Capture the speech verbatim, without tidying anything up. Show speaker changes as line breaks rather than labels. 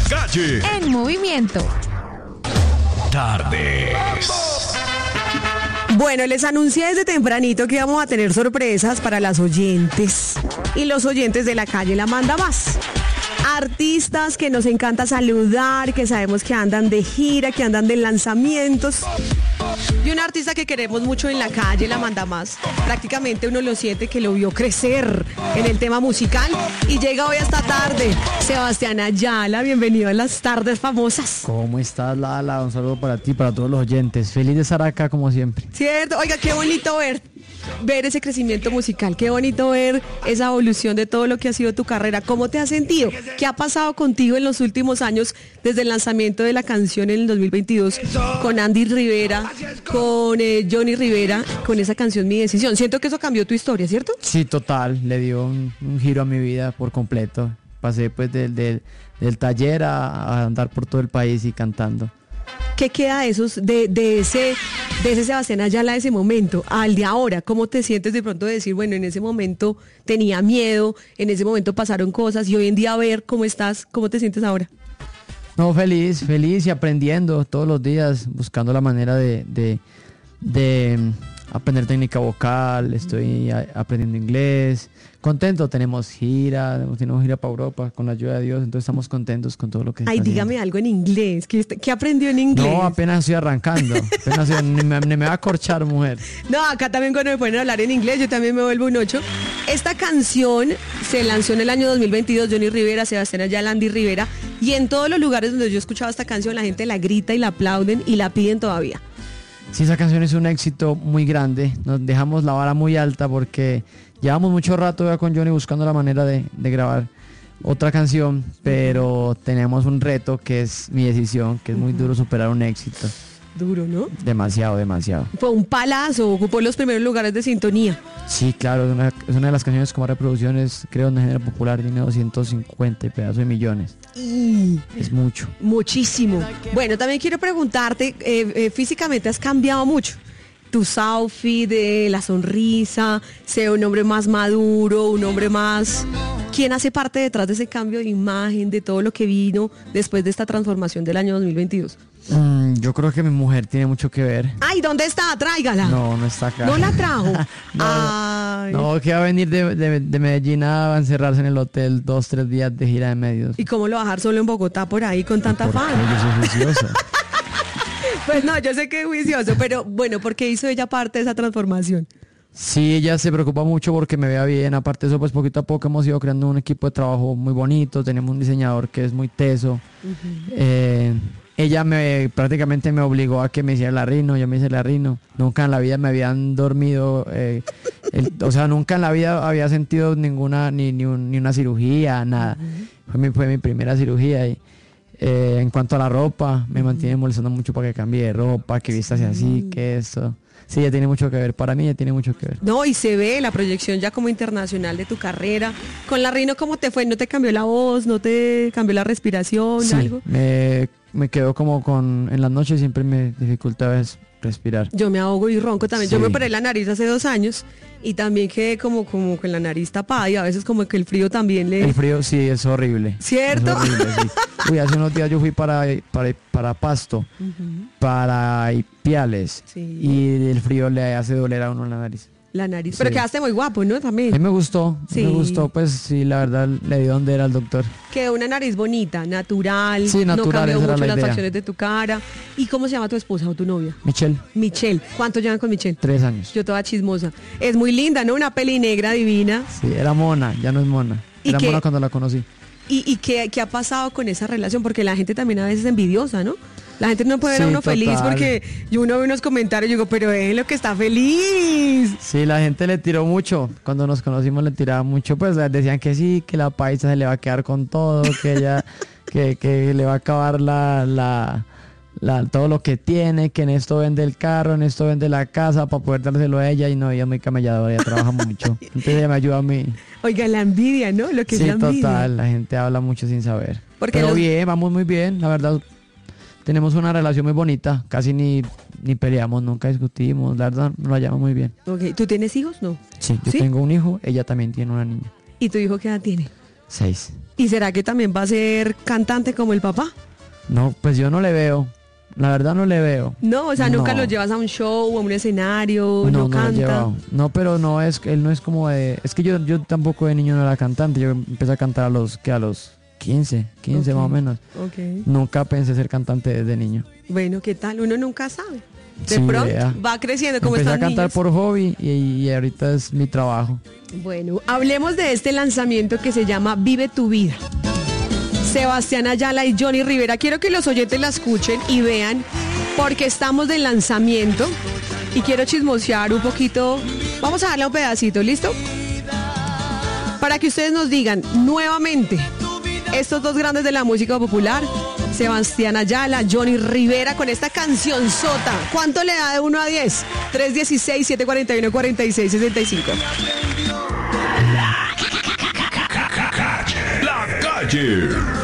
calle.
En movimiento.
Tardes.
Bueno, les anuncié desde tempranito que íbamos a tener sorpresas para las oyentes y los oyentes de la calle La Manda Más. Artistas que nos encanta saludar, que sabemos que andan de gira, que andan de lanzamientos. Y un artista que queremos mucho en la calle, La Manda Más. Prácticamente uno lo siente que lo vio crecer en el tema musical y llega hoy esta tarde. Sebastián Ayala, bienvenido a las tardes famosas.
¿Cómo estás, Lala? Un saludo para ti, para todos los oyentes. Feliz de estar acá como siempre.
Cierto, oiga, qué bonito ver, ver ese crecimiento musical, qué bonito ver esa evolución de todo lo que ha sido tu carrera. ¿Cómo te has sentido? ¿Qué ha pasado contigo en los últimos años desde el lanzamiento de la canción en el dos mil veintidós con Andy Rivera, con eh, Johnny Rivera, con esa canción Mi Decisión? Siento que eso cambió tu historia, ¿cierto?
Sí, total. Le dio un, un giro a mi vida por completo. Pasé pues del, del, del taller a, a andar por todo el país y cantando.
¿Qué queda de esos, de, de ese, de ese Sebastián Ayala de ese momento al de ahora? ¿Cómo te sientes de pronto de decir, bueno, en ese momento tenía miedo, en ese momento pasaron cosas y hoy en día ver cómo estás, cómo te sientes ahora?
No, feliz, feliz y aprendiendo todos los días, buscando la manera de, de, de aprender técnica vocal, estoy a, aprendiendo inglés. Contento, tenemos gira, tenemos gira para Europa con la ayuda de Dios, entonces estamos contentos con todo lo que
Ay,
está
dígame
haciendo.
algo en inglés, ¿qué, qué aprendió en inglés?
No, apenas estoy arrancando, apenas estoy, ni, me, ni me va a corchar, mujer.
No, acá también cuando me ponen a hablar en inglés, yo también me vuelvo un ocho. Esta canción se lanzó en el año dos mil veintidós, Johnny Rivera, Sebastián Ayala, Andy Rivera, y en todos los lugares donde yo he escuchado esta canción, la gente la grita y la aplauden y la piden todavía.
Sí, esa canción es un éxito muy grande, nos dejamos la vara muy alta porque llevamos mucho rato ya con Johnny buscando la manera de, de grabar otra canción, pero tenemos un reto que es Mi Decisión, que es muy duro superar un éxito.
Duro, ¿no?
Demasiado, demasiado.
Fue un palazo, ocupó los primeros lugares de sintonía.
Sí, claro, es una, es una de las canciones con más reproducciones, creo, en el género popular, tiene doscientos cincuenta y pedazos de millones.
Y
es mucho.
Muchísimo. Bueno, también quiero preguntarte, eh, eh, físicamente has cambiado mucho. Tus outfits, de la sonrisa, sea un hombre más maduro, un hombre más... ¿Quién hace parte detrás de ese cambio de imagen, de todo lo que vino después de esta transformación del año dos mil veintidós?
Mm, yo creo que mi mujer tiene mucho que ver.
Ay, ¿dónde está? Tráigala.
No, no está acá.
¿No la trajo?
no,
Ay.
no, no, que va a venir de, de, de Medellín a encerrarse en el hotel dos, tres días de gira de medios.
¿Y cómo lo va a dejar solo en Bogotá por ahí con tanta
¿Por
fan?
qué? Yo soy juicioso.
Pues no, yo sé que es juicioso, pero bueno, ¿por qué hizo ella parte de esa transformación?
Sí, ella se preocupa mucho porque me vea bien. Aparte de eso, pues poquito a poco hemos ido creando un equipo de trabajo muy bonito. Tenemos un diseñador que es muy teso. Uh-huh. eh, ella me prácticamente me obligó a que me hiciera la rino. Yo me hice la rino. Nunca en la vida me habían dormido. Eh, el, o sea, nunca en la vida había sentido ninguna, ni, ni, un, ni una cirugía, nada. Uh-huh. Fue mi, fue mi primera cirugía y eh, en cuanto a la ropa, me uh-huh. mantiene molestando mucho para que cambie de ropa, que vistase uh-huh. así, que eso. Sí, ya tiene mucho que ver, para mí ya tiene mucho que ver.
No, y se ve la proyección ya como internacional de tu carrera. Con la Rino, ¿cómo te fue? ¿No te cambió la voz? ¿No te cambió la respiración?
Sí,
algo?
me, me quedo como con, en las noches siempre me dificulta es respirar.
Yo me ahogo y ronco también.
Sí.
Yo me operé la nariz hace dos años y también quedé como, como con la nariz tapada y a veces como que el frío también le...
El frío sí es horrible.
¿Cierto?
Es horrible, sí. Uy, hace unos días yo fui para, para, para Pasto, uh-huh. para Ipiales, sí. y el frío le hace doler a uno en la nariz.
La nariz. Pero sí. Quedaste muy guapo, ¿no? También.
A mí me gustó,
sí.
me gustó, pues sí, la verdad le di donde era el doctor.
Quedó una nariz bonita, natural,
sí, natural,
no cambió mucho
la
las
idea.
facciones de tu cara. ¿Y cómo se llama tu esposa o tu novia?
Michelle.
Michelle. ¿Cuánto llevan con Michelle?
Tres años.
Yo toda chismosa. Es muy linda, ¿no? Una peli negra divina.
Sí, era mona, ya no es mona. Era mona cuando la conocí.
¿Y, y qué, qué ha pasado con esa relación? Porque la gente también a veces es envidiosa, ¿no? La gente no puede ver
sí,
a uno
total.
feliz porque yo uno ve unos comentarios y digo, pero es lo que está feliz.
Sí, la gente le tiró mucho. Cuando nos conocimos le tiraba mucho. Pues decían que sí, que la paisa se le va a quedar con todo, que ella, que, que le va a acabar la, la, la, todo lo que tiene, que en esto vende el carro, en esto vende la casa para poder dárselo a ella. Y no, ella es muy camelladora, ella trabaja mucho. Entonces ella me ayuda a mí.
Oiga, la envidia, ¿no? Lo que
sí,
es la envidia.
total, la gente habla mucho sin saber.
Porque
Pero
los...
bien, vamos muy bien, la verdad. Tenemos una relación muy bonita, casi ni, ni peleamos, nunca discutimos, la verdad nos la llevamos muy bien.
Okay. ¿Tú tienes hijos? No.
Sí, yo
¿Sí?
tengo un hijo, ella también tiene una niña.
¿Y tu hijo qué edad tiene?
Seis.
¿Y será que también va a ser cantante como el papá?
No, pues yo no le veo. La verdad no le veo.
No, o sea, nunca
No.
lo llevas a un show, a un escenario, no,
No, no lo he
canta.
llevado. No, pero no es, él no es como de, es que yo, yo tampoco de niño no era cantante, yo empecé a cantar a los, que a los quince, quince
Ok.
más o menos.
Ok.
Nunca pensé ser cantante desde niño.
Bueno, ¿qué tal? Uno nunca sabe. De
Sí,
pronto
vea.
va creciendo como
Empecé a
están
cantar
niños.
por hobby y, y ahorita es mi trabajo.
Bueno, hablemos de este lanzamiento que se llama Vive tu vida. Sebastián Ayala y Johnny Rivera. Quiero que los oyentes la escuchen y vean porque estamos de lanzamiento y quiero chismosear un poquito. Vamos a darle un pedacito, ¿listo? Para que ustedes nos digan nuevamente estos dos grandes de la música popular, Sebastián Ayala, Johnny Rivera, con esta canción sota. ¿Cuánto le da de uno a diez? tres uno seis, siete cuatro uno, cuatro seis seis cinco.
La calle.